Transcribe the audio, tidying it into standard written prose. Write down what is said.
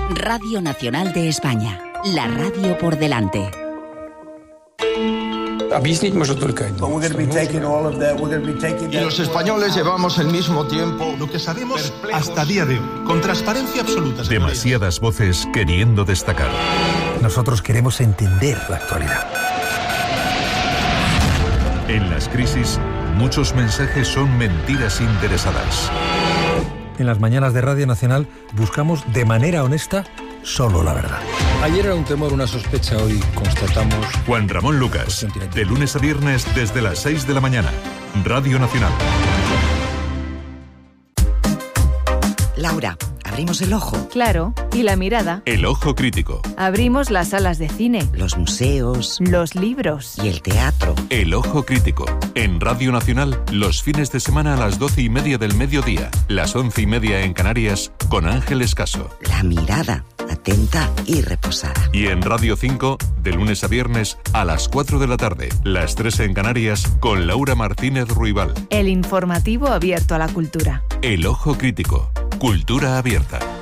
Radio Nacional de España. La radio por delante. Y los españoles llevamos el mismo tiempo. Lo que sabemos hasta día de hoy, con transparencia absoluta. Demasiadas voces queriendo destacar. Nosotros queremos entender la actualidad. En las crisis, muchos mensajes son mentiras interesadas. En las mañanas de Radio Nacional buscamos de manera honesta solo la verdad. Ayer era un temor, una sospecha, hoy constatamos... Juan Ramón Lucas, de lunes a viernes desde las 6 de la mañana. Radio Nacional. Laura, ¿abrimos el ojo? Claro, y la mirada. El ojo crítico. Abrimos las salas de cine. Los museos. Los libros. Y el teatro. El ojo crítico. En Radio Nacional, los fines de semana a las 12:30 del mediodía, las 11:30 en Canarias, con Ángeles Caso. La mirada, atenta y reposada. Y en Radio 5, de lunes a viernes, a las 4 de la tarde, las 3 en Canarias, con Laura Martínez Ruibal. El informativo abierto a la cultura. El ojo crítico. Cultura abierta.